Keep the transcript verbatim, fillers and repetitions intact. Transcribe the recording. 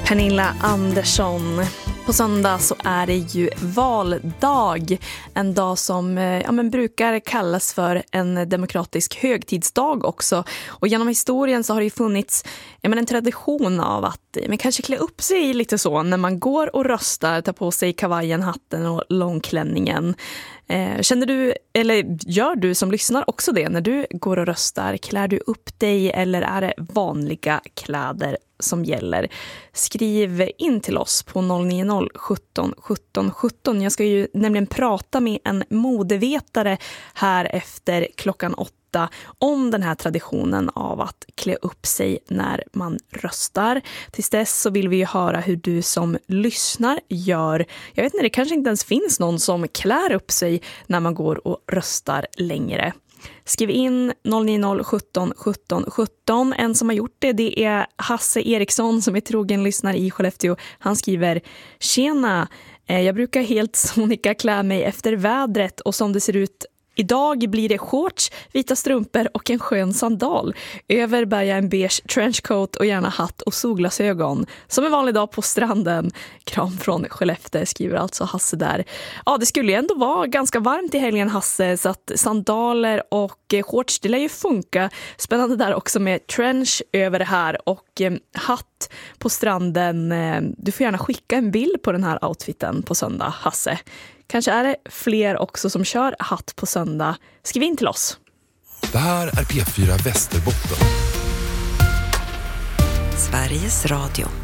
Pernilla Andersson. På söndag så är det ju valdag. En dag som ja, men brukar kallas för en demokratisk högtidsdag också. Och genom historien så har det ju funnits ja, men en tradition av att men kanske klä upp sig lite så när man går och röstar. Ta på sig kavajen, hatten och långklänningen. Eh, känner du, eller gör du som lyssnar också det när du går och röstar? Klär du upp dig eller är det vanliga kläder som gäller? Skriv in till oss på noll nio noll sjutton sjutton sjutton. Jag ska ju nämligen prata med en modevetare här efter klockan åtta om den här traditionen av att klä upp sig när man röstar. Tills dess så vill vi ju höra hur du som lyssnar gör. Jag vet inte, det kanske inte ens finns någon som klär upp sig när man går och röstar längre. Skriv in noll nio noll sjutton sjutton sjutton. En som har gjort det, det är Hasse Eriksson som är trogen lyssnare i Skellefteå. Han skriver: Tjena, jag brukar helt sonika klä mig efter vädret och som det ser ut idag blir det shorts, vita strumpor och en skön sandal. Över bär jag en beige trenchcoat och gärna hatt och solglasögon. Som en vanlig dag på stranden. Kram från Skellefteå, skriver alltså Hasse där. Ja, det skulle ju ändå vara ganska varmt i helgen, Hasse, så att sandaler och shorts, det lär ju funka. Spännande där också med trench över det här och eh, hatt på stranden. Du får gärna skicka en bild på den här outfiten på söndag, Hasse. Kanske är det fler också som kör hatt på söndag. Skriv in till oss. Det här är P fyra Västerbotten. Sveriges Radio.